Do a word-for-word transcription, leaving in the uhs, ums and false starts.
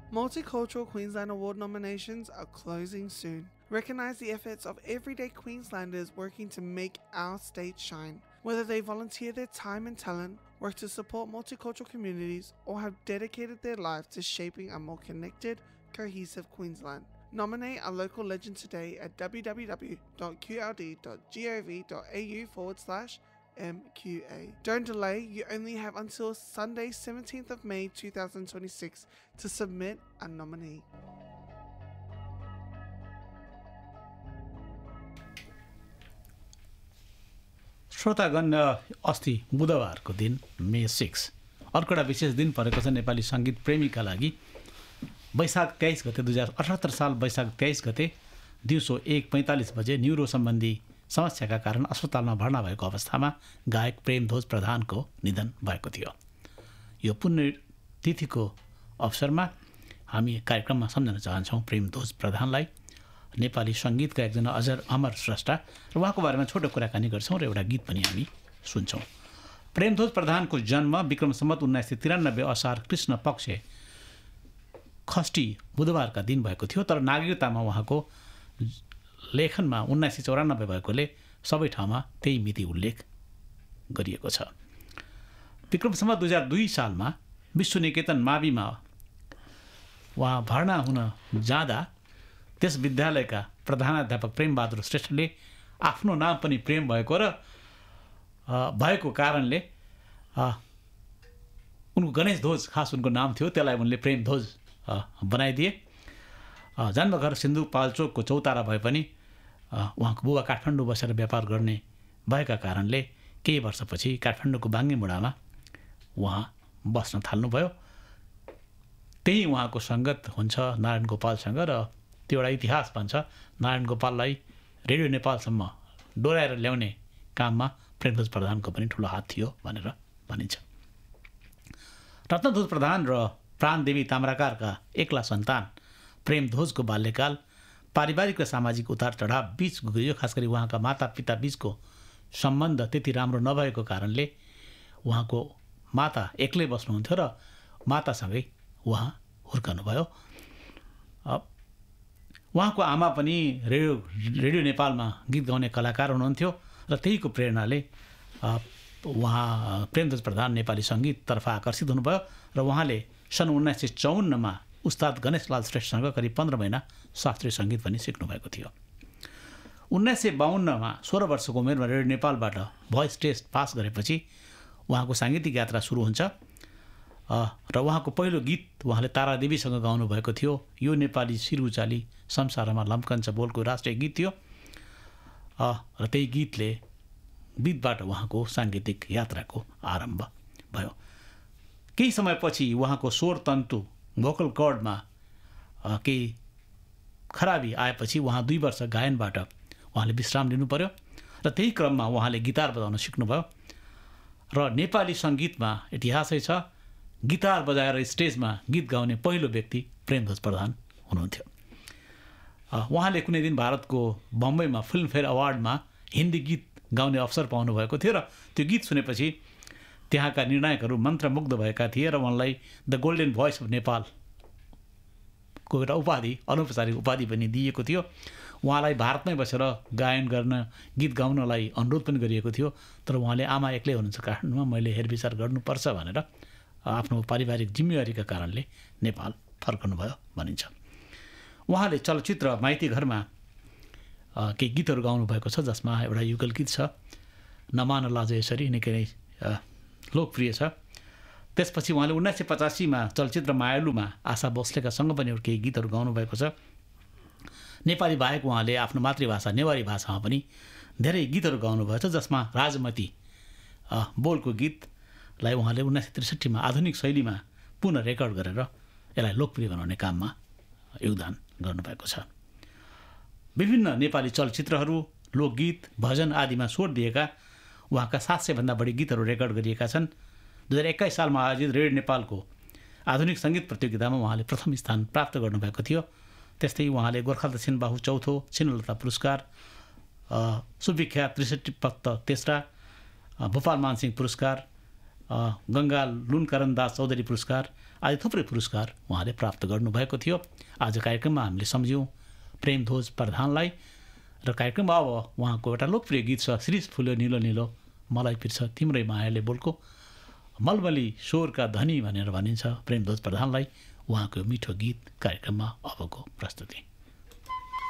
Multicultural Queensland Award nominations are closing soon. Recognise the efforts of everyday Queenslanders working to make our state shine. Whether they volunteer their time and talent, work to support multicultural communities, or have dedicated their lives to shaping a more connected, cohesive Queensland. Nominate a local legend today at www.qld.gov.au forward slash MQA. Don't delay, you only have until Sunday seventeenth of May two thousand twenty-six to submit a nominee. श्रोतागण, अस्ति बुधबारको दिन मे six अर्को एउटा विशेष दिन परेको छ नेपाली सङ्गीत प्रेमीका लागि। वैशाख तेइस गते दुई हजार अठहत्तर साल वैशाख तेइस गते दिउँसो एक पैँतालिस बजे न्युरो सम्बन्धी समस्याका कारण अस्पतालमा भर्ना भएको अवस्थामा गायक प्रेमध्वज प्रधानको निधन भएको थियो। यो पुण्यतिथिको अवसरमा हामी कार्यक्रममा सम्झन चाहन्छौँ प्रेमध्वज प्रधानलाई, नेपाली सङ्गीतका एकजना अजर अमर स्रष्टा, र उहाँको बारेमा छोटो कुराकानी गर्छौँ र एउटा गीत पनि हामी सुन्छौँ। प्रेमध्वज प्रधानको जन्म विक्रम सम्वत उन्नाइस सय तिरानब्बे असार कृष्ण पक्ष खष्टी बुधबारका दिन भएको थियो, तर नागरिकतामा उहाँको लेखनमा उन्नाइस सय चौरानब्बे भएकोले सबै ठाउँमा त्यही मिति उल्लेख गरिएको छ। विक्रम सम्वत दुई हजार दुई सालमा विश्व निकेतन माविमा उहाँ भर्ना हुन जाँदा त्यस विद्यालयका प्रधानाध्यापक प्रेमबहादुर श्रेष्ठले आफ्नो नाम पनि प्रेम भएको र भएको कारणले उनको गणेश ध्वज खास उनको नाम थियो, त्यसलाई उनले प्रेमध्वज बनाइदिए। जन्मघर सिन्धुपाल्चोकको चौतारा भए पनि उहाँको बुबा काठमाडौँ बसेर व्यापार गर्ने भएका कारणले केही वर्षपछि काठमाडौँको बाङ्गेमुडामा उहाँ बस्न थाल्नुभयो। त्यही उहाँको सङ्गत हुन्छ नारायण गोपालसँग, र त्यो एउटा इतिहास भन्छ नारायण गोपाललाई रेडियो नेपालसम्म डोराएर ल्याउने काममा प्रेमध्वज प्रधानको पनि ठुलो हात थियो भनेर भनिन्छ। रत्नध्वज प्रधान र प्राणदेवी ताम्राकारका एक्ला सन्तान प्रेमध्वजको बाल्यकाल पारिवारिक र सामाजिक उतार चढाव बीच गुज्रियो। खास गरी उहाँका माता पिता बीचको सम्बन्ध त्यति राम्रो नभएको कारणले उहाँको माता एक्लै बस्नुहुन्थ्यो र मातासँगै उहाँ हुर्कनुभयो। उहाँको आमा पनि रेडियो रेडियो नेपालमा गीत गाउने कलाकार हुनुहुन्थ्यो र त्यहीको प्रेरणाले उहाँ प्रेमध्वज प्रधान नेपाली सङ्गीततर्फ आकर्षित हुनुभयो र उहाँले सन् उन्नाइस सय चौवन्नमा उस्ताद गणेशलाल श्रेष्ठसँग करिब पन्ध्र महिना शास्त्रीय सङ्गीत पनि सिक्नुभएको थियो। उन्नाइस सय बाहन्नमा सोह्र वर्षको उमेरमा रेडियो नेपालबाट भोइस टेस्ट पास गरेपछि उहाँको साङ्गीतिक यात्रा सुरु हुन्छ र उहाँको पहिलो गीत उहाँले तारादेवीसँग गाउनुभएको थियो। यो नेपाली सिरुचाली संसारमा लम्कन्छ बोलको राष्ट्रिय गीत थियो र त्यही गीतले गीतबाट उहाँको साङ्गीतिक यात्राको आरम्भ भयो। केही समयपछि उहाँको स्वर तन्तु भोकल कर्डमा केही खराबी आएपछि उहाँ दुई वर्ष गायनबाट उहाँले विश्राम लिनु पर्यो र त्यही क्रममा उहाँले गिटार बजाउन सिक्नुभयो र नेपाली सङ्गीतमा इतिहासै छ गिटार बजाएर स्टेजमा गीत गाउने पहिलो व्यक्ति प्रेमध्वज प्रधान हुनुहुन्थ्यो। उहाँले कुनै दिन भारतको बम्बईमा फिल्मफेयर अवार्डमा हिन्दी गीत गाउने अवसर पाउनुभएको थियो र त्यो गीत सुनेपछि त्यहाँका निर्णायकहरू मन्त्रमुग्ध भएका थिए र उहाँलाई द गोल्डन भोइस अफ नेपालको एउटा उपाधि अनौपचारिक उपाधि पनि दिएको थियो। उहाँलाई भारतमै बसेर गायन गर्न गीत गाउनलाई अनुरोध पनि गरिएको थियो, तर उहाँले आमा एक्लै हुनुहुन्छ काठमाडौँमा, मैले हेरविचार गर्नुपर्छ भनेर आफ्नो पारिवारिक जिम्मेवारीका कारणले नेपाल फर्कनुभयो भनिन्छ। उहाँले चलचित्र माइती घरमा केही गीतहरू गाउनुभएको छ, जसमा एउटा युगल गीत छ नमान लाज यसरी, निकै नै लोकप्रिय छ। त्यसपछि उहाँले उन्नाइस सय पचासीमा चलचित्र मायालुमा आशा भोसलेकासँग पनि एउटा केही गीतहरू गाउनुभएको छ। नेपाली बाहेक उहाँले आफ्नो मातृभाषा नेवारी भाषामा पनि धेरै गीतहरू गाउनुभएको छ, जसमा राजमती बोलको गीतलाई उहाँले उन्नाइस सय त्रिसठीमा आधुनिक शैलीमा पुनः रेकर्ड गरेर यसलाई लोकप्रिय बनाउने काममा योगदान गर्नुभएको छ। विभिन्न नेपाली चलचित्रहरू, लोकगीत, भजन आदिमा स्वर दिएका उहाँका सात सयभन्दा बढी गीतहरू रेकर्ड गरिएका छन्। दुई हजार एक्काइस सालमा आयोजित रेडियो नेपालको आधुनिक सङ्गीत प्रतियोगितामा उहाँले प्रथम स्थान प्राप्त गर्नुभएको थियो। त्यस्तै उहाँले गोर्खाली छिनबाहु चौथो, छिनलता पुरस्कार, सुविख्यात त्रिसठी पत्त तेस्रा, भोपाल मानसिंह पुरस्कार, गङ्गा लुनकरण दास चौधरी पुरस्कार आज थुप्रै पुरस्कार उहाँले प्राप्त गर्नुभएको थियो। आज कार्यक्रममा हामीले सम्झ्यौँ प्रेमध्वज प्रधानलाई र कार्यक्रममा अब उहाँको एउटा लोकप्रिय गीत छ शिरीष फुल्यो निलो निलो मलाई पिर्छ तिम्रै मायाले बोलको मलमली स्वरका धनी भनेर भनिन्छ प्रेमध्वज प्रधानलाई। उहाँको मिठो गीत कार्यक्रममा अबको प्रस्तुति।